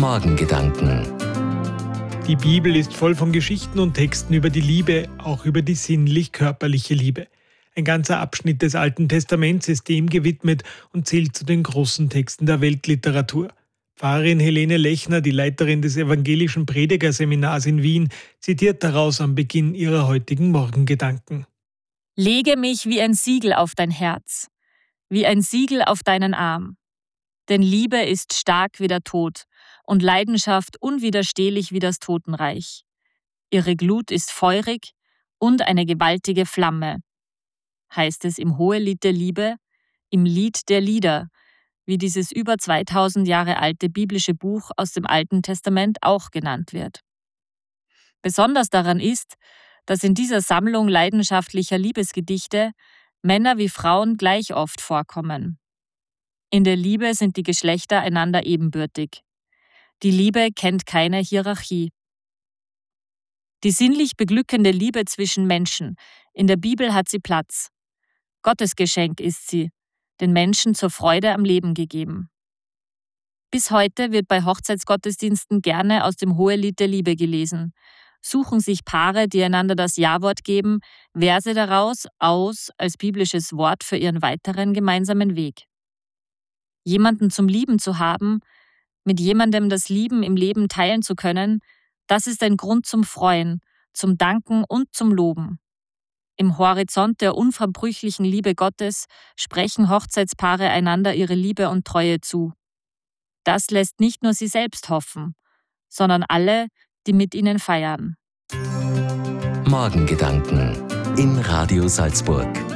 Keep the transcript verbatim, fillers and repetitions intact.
Morgengedanken. Die Bibel ist voll von Geschichten und Texten über die Liebe, auch über die sinnlich-körperliche Liebe. Ein ganzer Abschnitt des Alten Testaments ist dem gewidmet und zählt zu den großen Texten der Weltliteratur. Pfarrerin Helene Lechner, die Leiterin des Evangelischen Predigerseminars in Wien, zitiert daraus am Beginn ihrer heutigen Morgengedanken. Lege mich wie ein Siegel auf dein Herz, wie ein Siegel auf deinen Arm. Denn Liebe ist stark wie der Tod und Leidenschaft unwiderstehlich wie das Totenreich. Ihre Glut ist feurig und eine gewaltige Flamme, heißt es im Hohelied der Liebe, im Lied der Lieder, wie dieses über zweitausend Jahre alte biblische Buch aus dem Alten Testament auch genannt wird. Besonders daran ist, dass in dieser Sammlung leidenschaftlicher Liebesgedichte Männer wie Frauen gleich oft vorkommen. In der Liebe sind die Geschlechter einander ebenbürtig. Die Liebe kennt keine Hierarchie. Die sinnlich beglückende Liebe zwischen Menschen, in der Bibel hat sie Platz. Gottes Geschenk ist sie, den Menschen zur Freude am Leben gegeben. Bis heute wird bei Hochzeitsgottesdiensten gerne aus dem Hohelied der Liebe gelesen. Suchen sich Paare, die einander das Ja-Wort geben, Verse daraus aus als biblisches Wort für ihren weiteren gemeinsamen Weg. Jemanden zum Lieben zu haben, mit jemandem das Lieben im Leben teilen zu können, das ist ein Grund zum Freuen, zum Danken und zum Loben. Im Horizont der unverbrüchlichen Liebe Gottes sprechen Hochzeitspaare einander ihre Liebe und Treue zu. Das lässt nicht nur sie selbst hoffen, sondern alle, die mit ihnen feiern. Morgengedanken in Radio Salzburg.